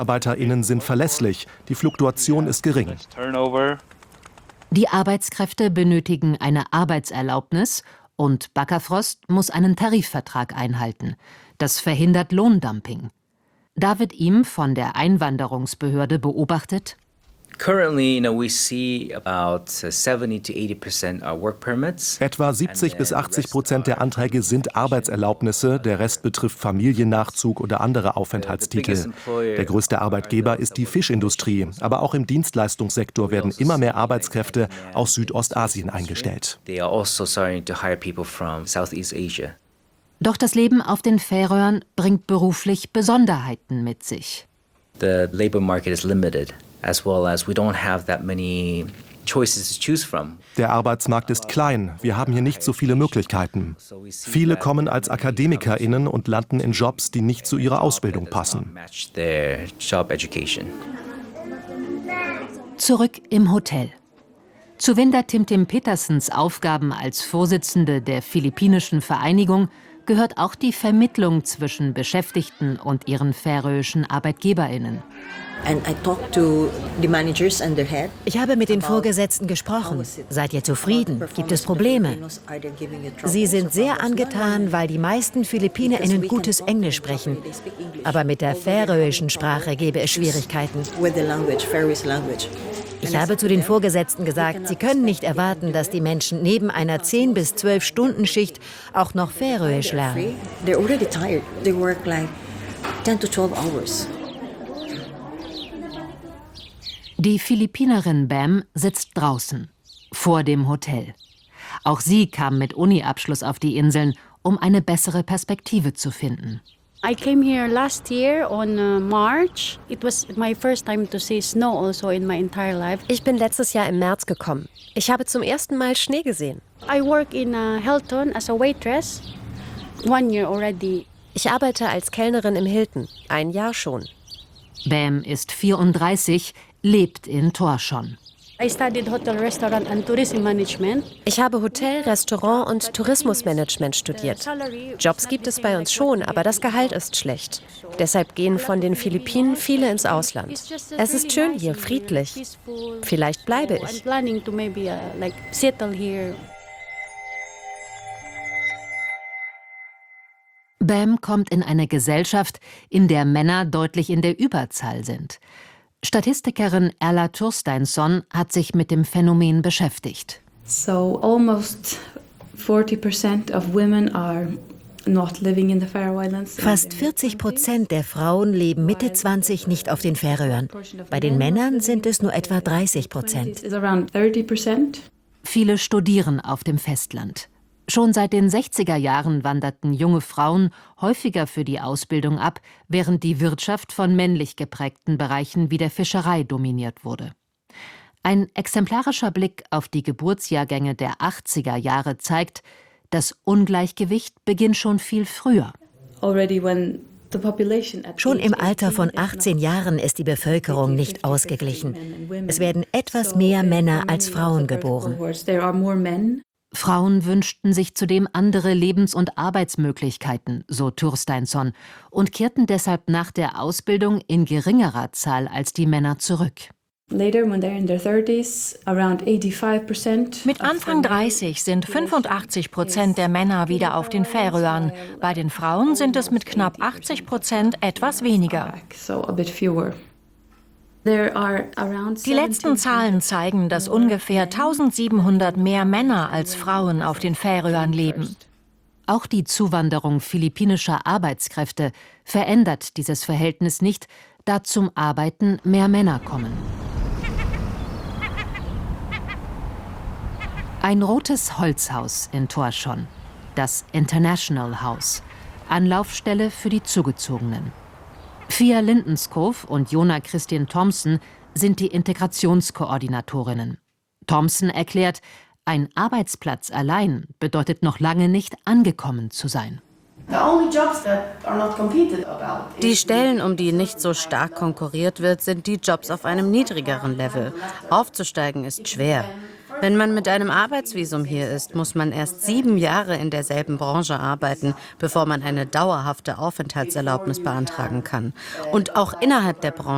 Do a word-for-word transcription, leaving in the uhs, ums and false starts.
MitarbeiterInnen sind verlässlich, die Fluktuation ist gering. Die Arbeitskräfte benötigen eine Arbeitserlaubnis und Bakkafrost muss einen Tarifvertrag einhalten. Das verhindert Lohndumping. Da wird ihm von der Einwanderungsbehörde beobachtet: Etwa siebzig bis achtzig Prozent der Anträge sind Arbeitserlaubnisse, der Rest betrifft Familiennachzug oder andere Aufenthaltstitel. Der größte Arbeitgeber ist die Fischindustrie, aber auch im Dienstleistungssektor werden immer mehr Arbeitskräfte aus Südostasien eingestellt. Doch das Leben auf den Färöern bringt beruflich Besonderheiten mit sich. The labor market is limited, as well as we don't have that many choices to choose from. Der Arbeitsmarkt ist klein, wir haben hier nicht so viele Möglichkeiten. Viele kommen als AkademikerInnen und landen in Jobs, die nicht zu ihrer Ausbildung passen. Zurück im Hotel. Zu Winda Timtim Petersens Aufgaben als Vorsitzende der Philippinischen Vereinigung gehört auch die Vermittlung zwischen Beschäftigten und ihren färöischen ArbeitgeberInnen. Ich habe mit den Vorgesetzten gesprochen. Seid ihr zufrieden? Gibt es Probleme? Sie sind sehr angetan, weil die meisten Philippiner*innen gutes Englisch sprechen. Aber mit der färöischen Sprache gäbe es Schwierigkeiten. Ich habe zu den Vorgesetzten gesagt, sie können nicht erwarten, dass die Menschen neben einer zehn bis zwölf Stunden Schicht auch noch Färöisch lernen. Die Philippinerin Bam sitzt draußen, vor dem Hotel. Auch sie kam mit Uni-Abschluss auf die Inseln, um eine bessere Perspektive zu finden. I came here last year on uh, March. It was my first time to see snow also in my entire life. Ich bin letztes Jahr im März gekommen. Ich habe zum ersten Mal Schnee gesehen. I work in uh, Hilton as a waitress. One year already. Ich arbeite als Kellnerin im Hilton. Ein Jahr schon. Bam ist vierunddreißig, lebt in Торschon. I studied Hotel, Restaurant and Tourism Management. Ich habe Hotel, Restaurant und Tourismusmanagement studiert. Jobs gibt es bei uns schon, aber das Gehalt ist schlecht. Deshalb gehen von den Philippinen viele ins Ausland. Es ist schön hier, friedlich. Vielleicht bleibe ich. Bam kommt in eine Gesellschaft, in der Männer deutlich in der Überzahl sind. Statistikerin Erla Tursteinsson hat sich mit dem Phänomen beschäftigt. So almost forty percent of women are not living in the Faroe Islands. Fast vierzig Prozent der Frauen leben Mitte zwanzig nicht auf den Färöern. Bei den Männern sind es nur etwa dreißig Prozent. Viele studieren auf dem Festland. Schon seit den sechziger Jahren wanderten junge Frauen häufiger für die Ausbildung ab, während die Wirtschaft von männlich geprägten Bereichen wie der Fischerei dominiert wurde. Ein exemplarischer Blick auf die Geburtsjahrgänge der achtziger Jahre zeigt, das Ungleichgewicht beginnt schon viel früher. Schon im Alter von achtzehn Jahren ist die Bevölkerung nicht ausgeglichen. Es werden etwas mehr Männer als Frauen geboren. Frauen wünschten sich zudem andere Lebens- und Arbeitsmöglichkeiten, so Tursteinsson, und kehrten deshalb nach der Ausbildung in geringerer Zahl als die Männer zurück. Mit Anfang dreißig sind fünfundachtzig Prozent der Männer wieder auf den Färöern. Bei den Frauen sind es mit knapp achtzig Prozent etwas weniger. Die letzten Zahlen zeigen, dass ungefähr eintausendsiebenhundert mehr Männer als Frauen auf den Färöern leben. Auch die Zuwanderung philippinischer Arbeitskräfte verändert dieses Verhältnis nicht, da zum Arbeiten mehr Männer kommen. Ein rotes Holzhaus in Torschon, das International House, Anlaufstelle für die Zugezogenen. Fia Lindenskov und Jona Kristin Thomsen sind die Integrationskoordinatorinnen. Thomsen erklärt, ein Arbeitsplatz allein bedeutet noch lange nicht angekommen zu sein. Die Stellen, um die nicht so stark konkurriert wird, sind die Jobs auf einem niedrigeren Level. Aufzusteigen ist schwer. Wenn man mit einem Arbeitsvisum hier ist, muss man erst sieben Jahre in derselben Branche arbeiten, bevor man eine dauerhafte Aufenthaltserlaubnis beantragen kann. Und auch innerhalb der Branche